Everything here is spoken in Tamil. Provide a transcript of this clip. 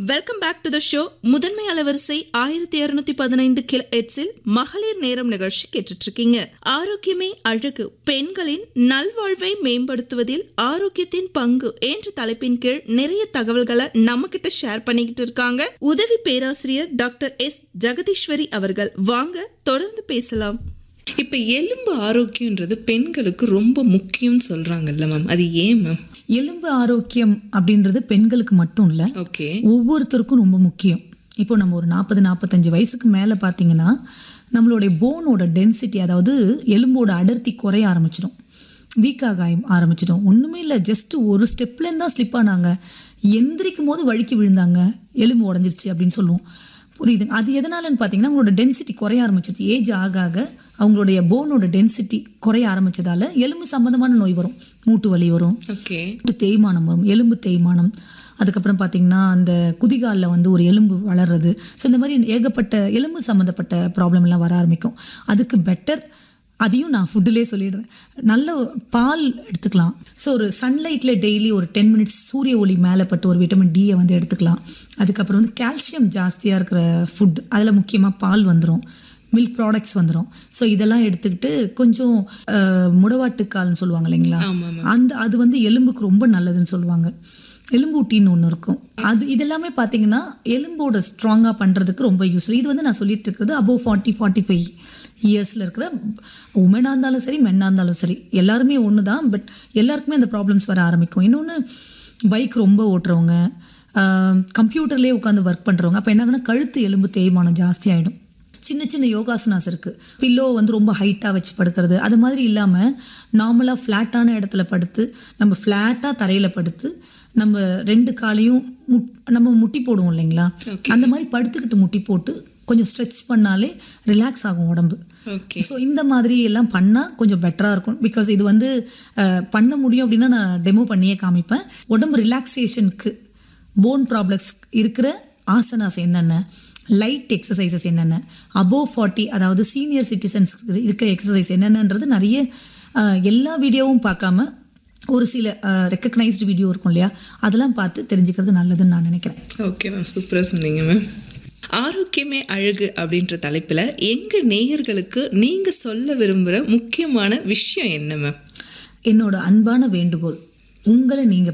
Welcome back to the show. முதன்மை அலைவரிசை 1215 கிலோஹெர்ட்ஸில் மகளிர் நேரம் நிகழ்ச்சி கேட்டுட்டு இருக்கீங்க. ஆரோக்கியமே அழகு, பெண்களின் நல்வாழ்வை மேம்படுத்துவதில் ஆரோக்கியத்தின் பங்கு என்ற தலைப்பின் கீழ் நிறைய தகவல்களை நம்ம கிட்ட ஷேர் பண்ணிக்கிட்டு இருக்காங்க உதவி பேராசிரியர் டாக்டர் எஸ் ஜெகதீஸ்வரி அவர்கள். வாங்க தொடர்ந்து பேசலாம். இப்போ எலும்பு ஆரோக்கியன்றது பெண்களுக்கு ரொம்ப முக்கியம்னு சொல்றாங்கல்ல மேம், அது ஏன் மேம்? எலும்பு ஆரோக்கியம் அப்படின்றது பெண்களுக்கு மட்டும் இல்லை, ஒவ்வொருத்தருக்கும் ரொம்ப முக்கியம். இப்போ நம்ம ஒரு 40-45 வயசுக்கு மேலே பார்த்தீங்கன்னா நம்மளுடைய போனோட டென்சிட்டி, அதாவது எலும்போட அடர்த்தி குறைய ஆரம்பிச்சிடும், வீக்காக ஆரம்பிச்சிடும். ஒன்றுமே இல்லை, ஜஸ்ட்டு ஒரு ஸ்டெப்லேருந்து தான் ஸ்லிப் ஆனாங்க, எந்திரிக்கும் போது வழுக்கி விழுந்தாங்க, எலும்பு உடஞ்சிருச்சு அப்படின்னு சொல்லுவோம். புரியுதுங்க? அது எதனாலன்னு பார்த்தீங்கன்னா அவங்களோட டென்சிட்டி குறைய ஆரம்பிச்சிருச்சு. ஏஜ் ஆக ஆக அவங்களுடைய போனோட டென்சிட்டி குறைய ஆரம்பிச்சதால எலும்பு சம்பந்தமான நோய் வரும், மூட்டு வலி வரும், தேய்மானம் வரும், எலும்பு தேய்மானம். அதுக்கப்புறம் பார்த்தீங்கன்னா அந்த குதிகாலில் வந்து ஒரு எலும்பு வளர்றது. ஸோ இந்த மாதிரி ஏகப்பட்ட எலும்பு சம்மந்தப்பட்ட ப்ராப்ளம் எல்லாம் வர ஆரம்பிக்கும். அதுக்கு பெட்டர், அதையும் நான் ஃபுட்டுலேயே சொல்லிடுறேன், நல்ல பால் எடுத்துக்கலாம். ஸோ ஒரு சன்லைட்டில் டெய்லி ஒரு 10 மினிட்ஸ் சூரிய ஒளி மேலே பட்டு ஒரு விட்டமின் டியை வந்து எடுத்துக்கலாம். அதுக்கப்புறம் வந்து கால்சியம் ஜாஸ்தியாக இருக்கிற ஃபுட், அதில் முக்கியமாக பால் வந்துடும், மில்க் ப்ராடக்ட்ஸ் வந்துடும். ஸோ இதெல்லாம் எடுத்துக்கிட்டு கொஞ்சம் முடவாட்டுக்கால்னு சொல்லுவாங்க இல்லைங்களா, அது வந்து எலும்புக்கு ரொம்ப நல்லதுன்னு சொல்லுவாங்க. எலும்பூட்டின்னு ஒன்று இருக்கும், இதெல்லாமே பார்த்தீங்கன்னா எலும்போட ஸ்ட்ராங்காக பண்ணுறதுக்கு ரொம்ப யூஸ்ஃபுல். இது வந்து நான் சொல்லிட்டு இருக்கிறது அபோவ் 40-45 இயர்ஸில் இருக்கிற உமனாக இருந்தாலும் சரி, மென்னாக இருந்தாலும் சரி, எல்லாருமே ஒன்று தான். பட் எல்லாருக்குமே அந்த ப்ராப்ளம்ஸ் வர ஆரம்பிக்கும். இன்னொன்று, பைக் ரொம்ப ஓட்டுறவங்க, கம்ப்யூட்டர்லேயே உட்காந்து ஒர்க் பண்ணுறவங்க, அப்போ என்னாகன்னா கழுத்து எலும்பு தேய்மானம் ஜாஸ்தி ஆகிடும். சின்ன சின்ன யோகாசனாஸ் இருக்குது, பில்லோ வந்து ரொம்ப ஹைட்டாக வச்சு படுக்கிறது, அது மாதிரி இல்லாமல் நார்மலாக ஃப்ளாட்டான இடத்துல படுத்து, நம்ம ஃப்ளாட்டாக தரையில் படுத்து நம்ம 2 காலையும் நம்ம முட்டி போடுவோம் இல்லைங்களா, அந்த மாதிரி படுத்துக்கிட்டு முட்டி போட்டு கொஞ்சம் ஸ்ட்ரெச் பண்ணாலே ரிலாக்ஸ் ஆகும் உடம்பு. ஸோ இந்த மாதிரி எல்லாம் பண்ணால் கொஞ்சம் பெட்டராக இருக்கும். பிகாஸ் இது வந்து பண்ண முடியும் அப்படின்னா நான் டெமோ பண்ணியே காமிப்பேன். உடம்பு ரிலாக்ஸேஷனுக்கு போன் ப்ராப்ளம்ஸ் இருக்கிற ஆசனாஸ் என்னென்ன, லைட் எக்ஸசைசஸ் என்னென்ன, அபோவ் 40 அதாவது சீனியர் சிட்டிசன்ஸ் இருக்கிற எக்ஸசைஸ் என்னென்னன்றது நிறைய எல்லா வீடியோவும் பார்க்காம ஒரு சில ரெக்கக்னைஸ்டு வீடியோ இருக்கும் இல்லையா, அதெல்லாம் பார்த்து தெரிஞ்சுக்கிறது நல்லதுன்னு நான் நினைக்கிறேன். ஓகே மேம், சூப்பராக சொன்னீங்க மேம். ஆரோக்கியமே அழகு அப்படின்ற தலைப்பில் எங்கள் நேயர்களுக்கு நீங்கள் சொல்ல விரும்புகிற முக்கியமான விஷயம் என்ன மேம்? என்னோட அன்பான வேண்டுகோள், உங்களை நீங்கள்